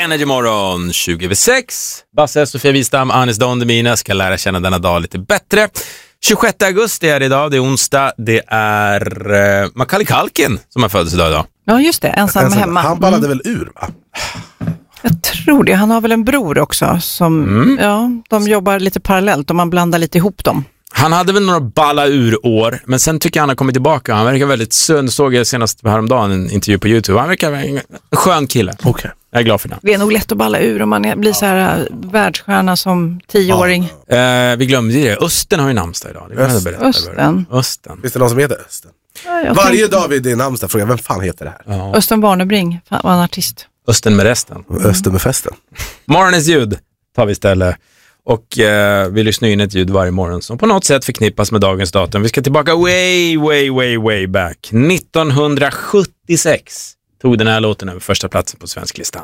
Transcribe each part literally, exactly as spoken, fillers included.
Energy Morgon tjugo över sex. Basse, Sofia Wistam, Anis Don Demina ska lära känna denna dag lite bättre. tjugosjätte augusti är det idag, det är onsdag. Det är uh, Macaulay Culkin som har födelse idag idag. Ja just det, ensam, ensam hemma. Han ballade mm. väl ur va? Jag tror det, han har väl en bror också som, mm. ja, de jobbar lite parallellt och man blandar lite ihop dem. Han hade väl några balla ur år, men sen tycker jag han har kommit tillbaka. Han verkar väldigt sund, såg jag senast häromdagen en intervju på YouTube. Han verkar vara en skön kille. Okej. Okay. Jag är glad för det. Det är nog lätt att balla ur om man är, blir så här världsstjärna som tioåring. Ja. Eh, vi glömde det. Östen har ju namnsdag idag. Det Öst. Östen. Östen. Finns det någon som heter Östen? Ja, varje tänkte... dag vid din namnsdag frågar vem fan heter det här? Ja. Östen Barnebring var en artist. Östen med resten. Mm. Östen med festen. Morgonens ljud tar vi istället. Och eh, vi lyssnar in ett ljud varje morgon som på något sätt förknippas med dagens datum. Vi ska tillbaka way, way, way, way back. nittonhundrasjuttiosex tog den här låten över första platsen på svensklistan.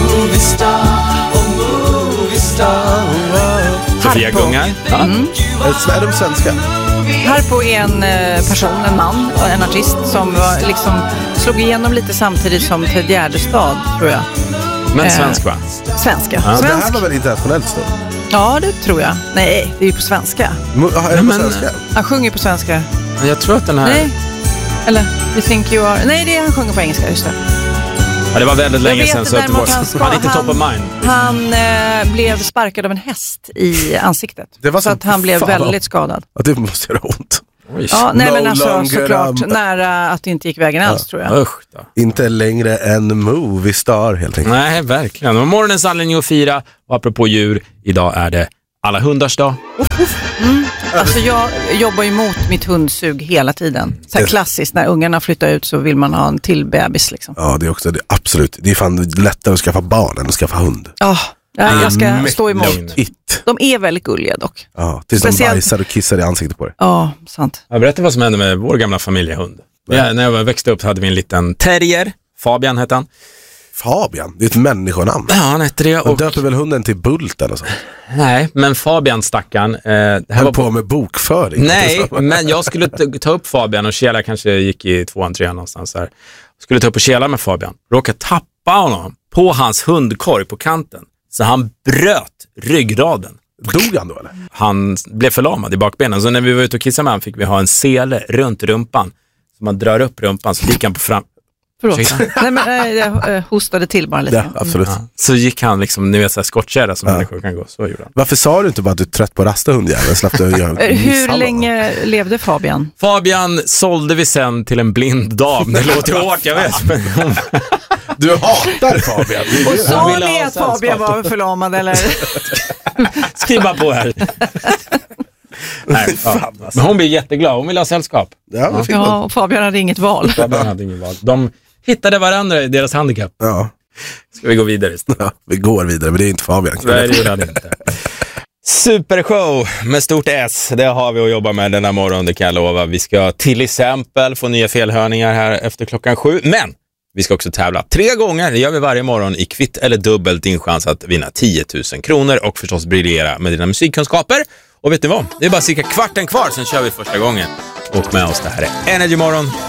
Sofia Gungar. Ja. Mm. Är de svenska? Harpo är en person, en man, en artist som var, liksom, slog igenom lite samtidigt som Ted Gärdestad, tror jag. Men svensk va? Svenska. Ja, svensk. Det här var väl internationellt då? Ja, det tror jag. Nej, det är ju på svenska. Ja, är det på svenska? Han sjunger på svenska. Jag tror att den här... Nej, eller You think you are... Nej, det är han sjunger på engelska, just det. Ja, det var väldigt länge sedan så att det var... Han, ska, han är inte han, top of mind. Han eh, blev sparkad av en häst i ansiktet. Det var så, så att han blev väldigt skadad. Ja, det måste göra ont. Ja, nej, men alltså såklart nära att det inte gick vägen alls, ja. tror jag. Usch då. Inte längre en movie star helt enkelt. Nej, verkligen. Och morgonens anledning att fira, och apropå djur, idag är det alla hundars dag. Mm. Alltså jag jobbar ju mot mitt hundsug hela tiden. Så här klassiskt, när ungarna flyttar ut så vill man ha en till bebis liksom. Ja, det är också det, absolut. Det är fan lättare att skaffa barn än att skaffa hund. Ja, ja jag ska stå emot. It. De är väldigt gulliga dock. Ja, tills Speciellt... de bajsar och kissar i ansiktet på det. Ja, sant. Jag berättar vad som hände med vår gamla familjehund. Ja, när jag växte upp hade vi en liten terrier. Fabian hette han. Fabian? Det är ett människonamn. Ja, han hette det. Och... döper väl hunden till Bult eller så? Nej, men Fabian stackan... Eh, det här var på, på med bokföring. Nej, men jag skulle t- ta upp Fabian och Kjela kanske gick i tvåan, trean någonstans där. Skulle ta upp och Kjela med Fabian. Råkade tappa honom på hans hundkorg på kanten. Så han bröt ryggraden. Dog han då eller? Han blev förlamad i bakbenen. Så när vi var ute och kissade med honom fick vi ha en sele runt rumpan. Så man drar upp rumpan så gick han på fram... Förlåt. nej, men, nej, jag hostade till bara lite. Ja, absolut. Ja. Så gick han liksom, ni vet såhär skottkärra som ja. människor kan gå. Så gjorde han. Varför sa du inte bara att du är trött på rasta hundjäveln? Hur länge levde Fabian? Fabian sålde vi sen till en blind dam. Det låter hårt, jag vet. Men du hatar Fabian. Och sa ni att Fabian var förlamad eller? Skriv bara på här. Nej, ja. Men hon blir jätteglad, hon vill ha sällskap. Ja, ja, och Fabian hade inget val. Fabian hade inget val. De hittade varandra i deras handikapp. Ja. Ska vi gå vidare istället? Ja, vi går vidare, men det är inte Fabian. Nej, det gjorde han inte. Supershow med stort S, det har vi att jobba med denna morgon, det kan jag lova. Vi ska till exempel få nya felhörningar här efter klockan sju, men vi ska också tävla tre gånger, det gör vi varje morgon i kvitt eller dubbelt, din chans att vinna tio tusen kronor och förstås briljera med dina musikkunskaper. Och vet ni vad? Det är bara cirka kvarten kvar, sen kör vi första gången. Och med oss, det här är Energy Morgon.